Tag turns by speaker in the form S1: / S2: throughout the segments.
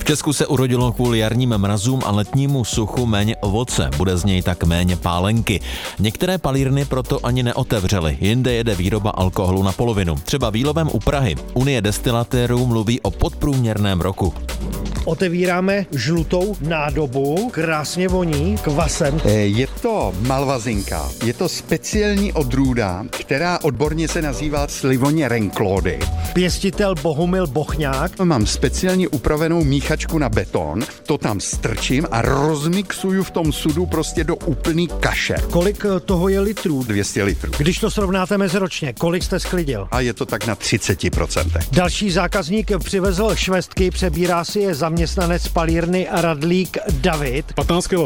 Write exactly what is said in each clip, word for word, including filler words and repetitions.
S1: V Česku se urodilo kvůli jarním mrazům a letnímu suchu méně ovoce, bude z něj tak méně pálenky. Některé palírny proto ani neotevřely, jinde jede výroba alkoholu na polovinu. Třeba Výlovem u Prahy. Unie destilatérů mluví o podprůměrném roku.
S2: Otevíráme žlutou nádobu, krásně voní kvasem.
S3: Je to malvazinka, je to speciální odrůda, která odborně se nazývá Slivoně renklody.
S2: Pěstitel Bohumil Bochňák.
S3: Mám speciálně upravenou míchačku na beton, to tam strčím a rozmixuju v tom sudu prostě do úplný kaše.
S2: Kolik toho je litrů?
S3: dvě stě litrů.
S2: Když to srovnáte meziročně, kolik jste sklidil?
S3: A je to tak na třicet procent.
S2: Další zákazník přivezl švestky, přebírá si je zaměstnanec palírny Radlík David.
S4: patnáct kilo.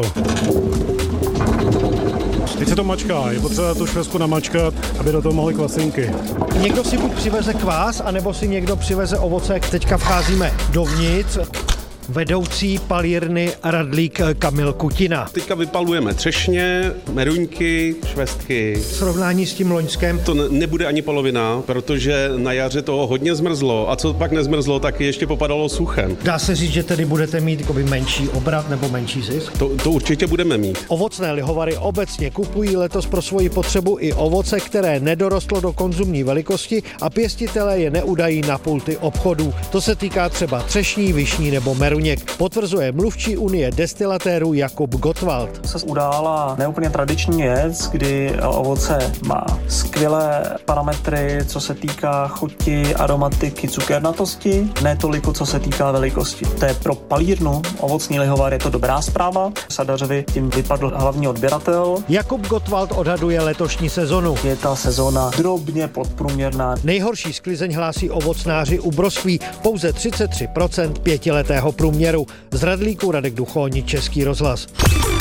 S4: Teď se to mačká, je potřeba tu švestku namačkat, aby do toho mohly kvasinky.
S2: Někdo si buď přiveze kvás, anebo si někdo přiveze ovoce. Teďka vcházíme dovnitř. Vedoucí palírny Radlík Kamil Kutina.
S5: Teďka vypalujeme třešně, meruňky, švestky.
S2: V srovnání s tím loňském
S5: To nebude ani polovina, protože na jaře toho hodně zmrzlo a co pak nezmrzlo, tak ještě popadalo suchem.
S2: dá se říct, že tedy budete mít jakoby menší obrat nebo menší zisk?
S5: To, to určitě budeme mít.
S2: Ovocné lihovary obecně kupují letos pro svoji potřebu i ovoce, které nedorostlo do konzumní velikosti a pěstitelé je neudají na pulty obchodů. To se týká třeba třešní, višní nebo meruňek. Potvrzuje mluvčí Unie destilatérů Jakub Gottwald.
S6: Se udála neúplně tradiční věc, kdy ovoce má skvělé parametry, co se týká chuti, aromatiky, cukernatosti, ne toliko, co se týká velikosti. To je pro palírnu ovocný lihovar je to dobrá zpráva. Sadařovi tím vypadl hlavní odběratel.
S2: Jakub Gottwald odhaduje letošní sezonu.
S6: Je ta sezóna drobně podprůměrná.
S2: Nejhorší sklizeň hlásí ovocnáři u broskví, pouze třicet tři procent pětiletého průměru. Z Radlíku Radek Duchoň, Český rozhlas.